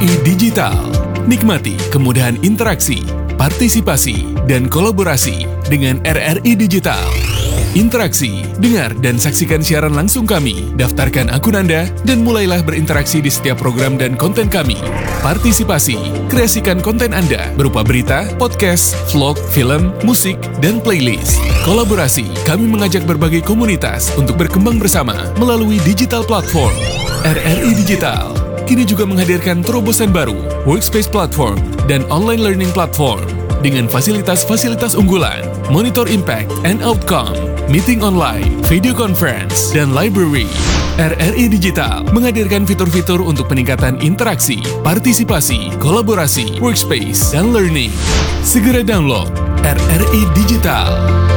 RRI Digital. Nikmati kemudahan interaksi, partisipasi, dan kolaborasi dengan RRI Digital. Interaksi, dengar dan saksikan siaran langsung kami, daftarkan akun Anda, dan mulailah berinteraksi di setiap program dan konten kami. Partisipasi, kreasikan konten Anda berupa berita, podcast, vlog, film, musik, dan playlist. Kolaborasi, kami mengajak berbagai komunitas untuk berkembang bersama melalui digital platform. RRI Digital kini juga menghadirkan terobosan baru, workspace platform, dan online learning platform dengan fasilitas-fasilitas unggulan, monitor impact and outcome, meeting online, video conference, dan library. RRI Digital menghadirkan fitur-fitur untuk peningkatan interaksi, partisipasi, kolaborasi, workspace, dan learning. Segera download RRI Digital.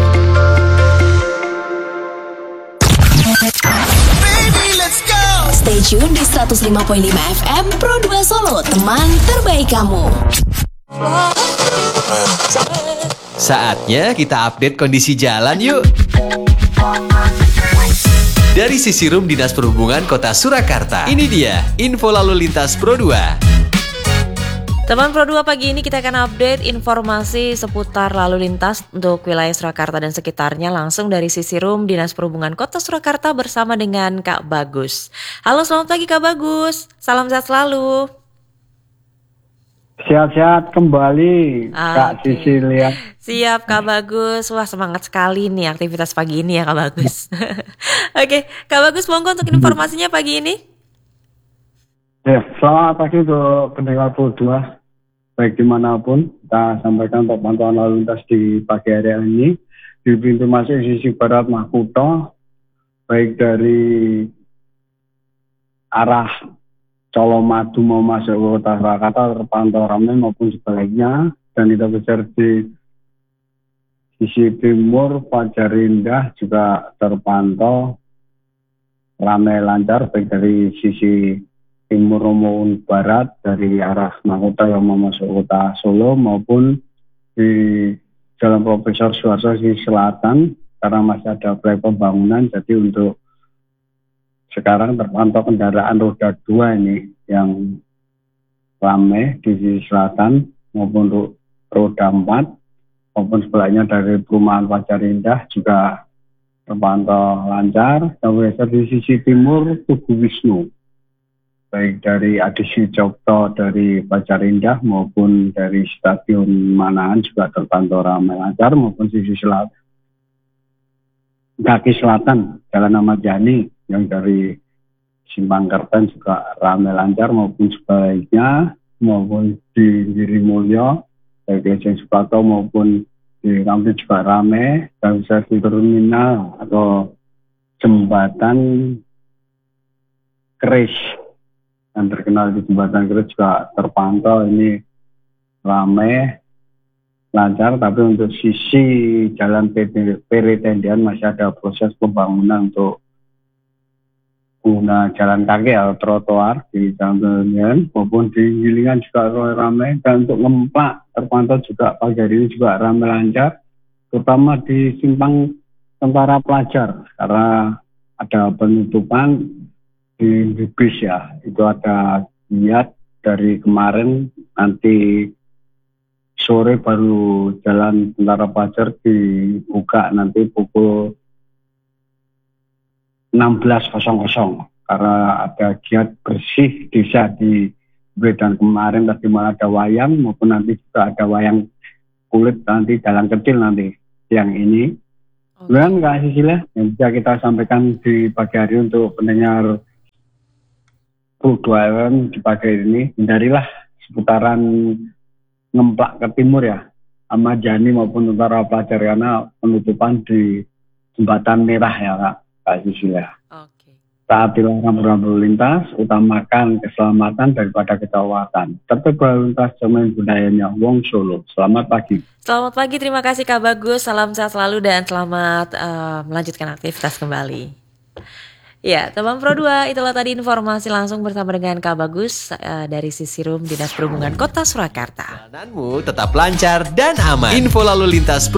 Stay tune di 105.5 FM Pro 2 Solo, teman terbaik kamu. Saatnya kita update kondisi jalan yuk. Dari sisi Rum Dinas Perhubungan Kota Surakarta, ini dia info lalu lintas Pro 2. Teman Pro 2, pagi ini kita akan update informasi seputar lalu lintas untuk wilayah Surakarta dan sekitarnya langsung dari sisi Rum Dinas Perhubungan Kota Surakarta bersama dengan Kak Bagus. Halo, selamat pagi Kak Bagus. Salam sehat selalu. Sehat-sehat kembali, Kak Sisilia. Siap Kak Bagus. Wah, semangat sekali nih aktivitas pagi ini ya Kak Bagus. Oke, Kak Bagus, monggo untuk informasinya pagi ini. Ya, selamat pagi untuk pendengar Pro 2. Baik dimanapun, kita sampaikan untuk pantauan lalu lintas di pagi hari ini. Di pintu masuk sisi barat Mahkota, baik dari arah Colomadu mau masuk ke Kota Surakarta terpantau ramai maupun sebaliknya. Dan kita besar di sisi timur Fajar Indah juga terpantau ramai lancar baik dari sisi timur maupun barat dari arah Mahkota yang mau masuk Kota Solo maupun di Jalan Profesor Suharto di selatan karena masih ada proyek pembangunan. Jadi untuk sekarang terpantau kendaraan roda 2 ini yang ramai di sisi selatan maupun roda 4 maupun sebaliknya dari perumahan Fajar Indah juga terpantau lancar. Dan di sisi timur Tugu Wisnu baik dari Adisi Jogto dari Fajar Indah maupun dari Stasiun Manahan juga terpantau ramai lancar maupun sisi selatan kaki selatan Jalan Ahmad Yani yang dari Simpang Kerten juga ramai lancar maupun sebaliknya maupun di Girimulyo baik di Lejeng Suprato maupun di Rampung juga ramai. Dan bisa di terminal atau jembatan Keris yang terkenal di jembatan Keris juga terpantau ini ramai lancar, tapi untuk sisi jalan Peritendian masih ada proses pembangunan untuk guna jalan kaki atau trotoar di jalan Peritendian maupun di Gilingan juga ramai. Dan untuk Ngemplak terpantau juga pagi hari ini juga ramai lancar, terutama di simpang Tentara Pelajar karena ada penutupan di bis ya. Itu ada niat dari kemarin, nanti sore baru jalan Tentara Pelajar dibuka nanti pukul 16.00 karena ada giat bersih desa di Medan kemarin tadi malah ada wayang maupun nanti juga ada wayang kulit nanti dalam kecil nanti siang ini. Kemudian Kak Sisilia yang bisa kita sampaikan di pagi hari untuk pendengar Pro 2 FM di pagi hari ini, hindarilah seputaran Ngemplak ke timur ya, Ahmad Yani maupun Tentara Pelajar karena penutupan di jembatan merah ya Kak Sisilia. Saat dilarang berlalu lintas, utamakan keselamatan daripada kecelakaan. Tertib berlalu lintas cermin budayanya Wong Solo. Selamat pagi. Selamat pagi, terima kasih Kak Bagus. Salam sehat selalu dan selamat melanjutkan aktivitas kembali. Ya, teman Pro 2, itulah tadi informasi langsung bersama dengan Kak Bagus dari sisi Rum Dinas Perhubungan Kota Surakarta. Jalananmu tetap lancar dan aman. Info lalu lintas